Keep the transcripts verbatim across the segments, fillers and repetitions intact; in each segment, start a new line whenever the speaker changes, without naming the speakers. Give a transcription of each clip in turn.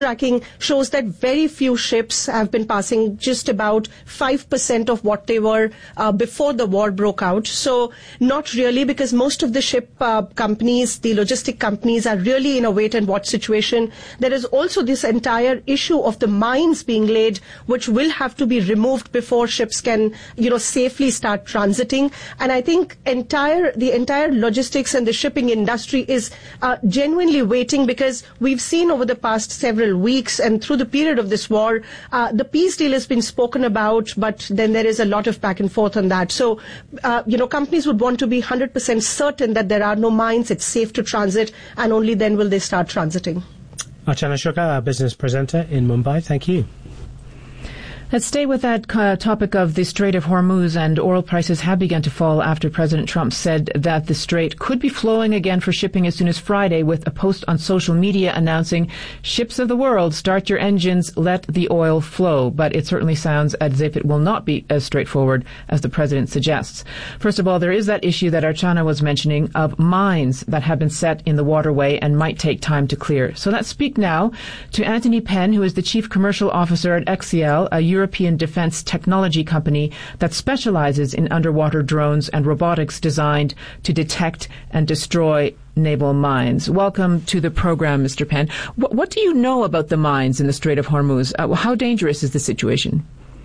tracking shows that very few ships have been passing, just about five percent of what they were uh, before the war broke out. So not really, because most of the ship uh, companies, the logistic companies, are really in a wait and watch situation. There is also this entire issue of the mines being laid, which will have to be removed before ships can, you know, safely start transiting. And I think entire the entire logistics and the shipping industry is uh, genuinely waiting, because we've seen over the past several weeks and through the period of this war, uh, the peace deal has been spoken about, but then there is a lot of back and forth on that. So, uh, you know, companies would want to be one hundred percent certain that there are no mines, it's safe to transit, and only then will they start transiting.
Archana Shukla, our business presenter in Mumbai, thank you.
Let's stay with that uh, topic of the Strait of Hormuz, and oil prices have begun to fall after President Trump said that the strait could be flowing again for shipping as soon as Friday, with a post on social media announcing, "Ships of the world, start your engines, let the oil flow." But it certainly sounds as if it will not be as straightforward as the president suggests. First of all, there is that issue that Archana was mentioning of mines that have been set in the waterway and might take time to clear. So let's speak now to Anthony Penn, who is the Chief Commercial Officer at Exiel, a European European defense technology company that specializes in underwater drones and robotics designed to detect and destroy naval mines. Welcome to the program, Mister Penn. What, what do you know about the mines in the Strait of Hormuz? Uh, how dangerous is the situation?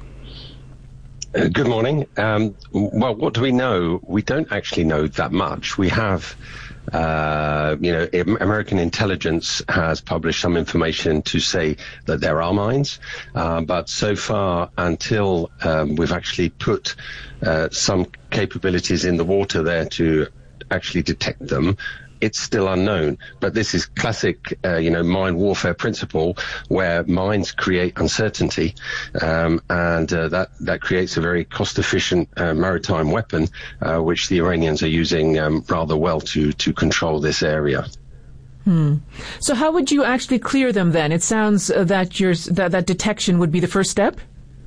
Uh, good morning. Um, well, what do we know? We don't actually know that much. We have Uh, you know, American intelligence has published some information to say that there are mines, uh, but so far, until um, we've actually put uh, some capabilities in the water there to actually detect them, it's still unknown. But this is classic, uh, you know, mine warfare principle, where mines create uncertainty, um, and uh, that that creates a very cost-efficient uh, maritime weapon, uh, which the Iranians are using um, rather well to to control this area.
Hmm. So, how would you actually clear them then? It sounds uh, that your that that detection would be the first step.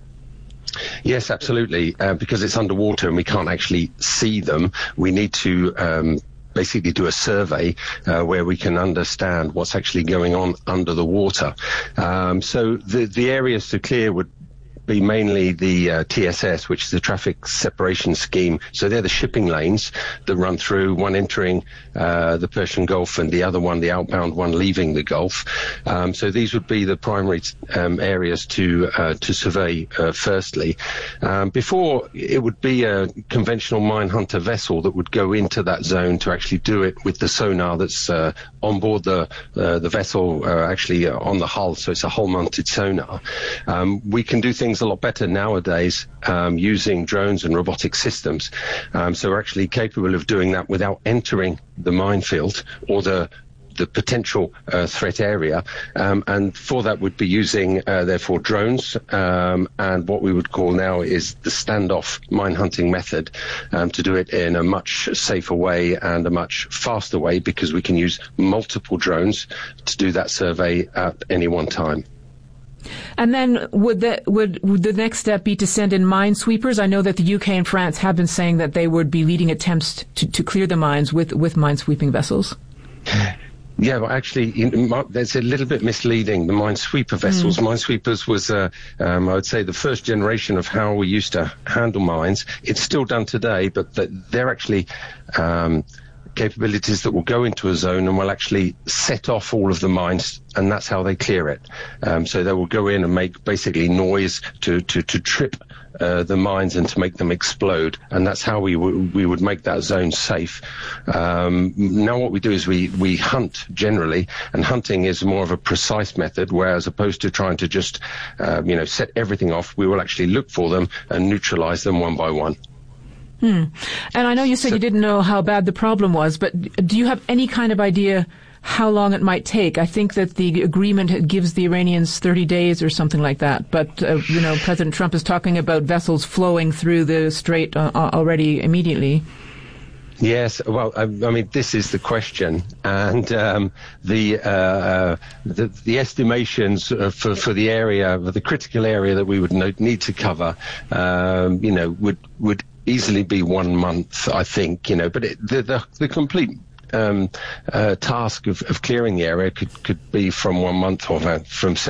Yes, absolutely, uh, because it's underwater and we can't actually see them. We need to Um, basically do a survey uh, where we can understand what's actually going on under the water. Um, so the, the areas to clear would be mainly the uh, T S S, which is the traffic separation scheme. So they're the shipping lanes that run through, one entering uh, the Persian Gulf and the other one, the outbound one, leaving the Gulf. Um, so these would be the primary um, areas to uh, to survey uh, firstly. Um, before, it would be a conventional mine hunter vessel that would go into that zone to actually do it with the sonar that's uh, on board the uh, the vessel, uh, actually uh, on the hull. So it's a hull-mounted sonar. Um, we can do things a lot better nowadays um, using drones and robotic systems. Um, so we're actually capable of doing that without entering the minefield or the the potential uh, threat area, um, and for that would be using uh, therefore drones, um, and what we would call now is the standoff mine hunting method, um, to do it in a much safer way and a much faster way, because we can use multiple drones to do that survey at any one time.
And then would the, would, would the next step be to send in minesweepers? I know that the U K and France have been saying that they would be leading attempts to, to clear the mines with, with minesweeping vessels.
Yeah, well, actually, it's a little bit misleading, the minesweeper vessels. Mm. Minesweepers was, uh, um, I would say, the first generation of how we used to handle mines. It's still done today, but they're actually um, capabilities that will go into a zone and will actually set off all of the mines, and that's how they clear it. Um, so they will go in and make basically noise to, to, to trip uh, the mines and to make them explode, and that's how we, w- we would make that zone safe. Um, now what we do is we, we hunt generally, and hunting is more of a precise method, whereas opposed to trying to just uh, you know, set everything off, we will actually look for them and neutralize them one by one.
Hmm. And I know you said so, you didn't know how bad the problem was, but do you have any kind of idea how long it might take? I think that the agreement gives the Iranians thirty days or something like that. But, uh, you know, President Trump is talking about vessels flowing through the strait uh, already immediately.
Yes, well, I, I mean, this is the question, and um, the, uh, the the estimations for for the area, the critical area that we would need to cover, um, you know, would would easily be one month, I think, you know. But it, the, the the complete um, uh, task of, of clearing the area could, could be from one month or from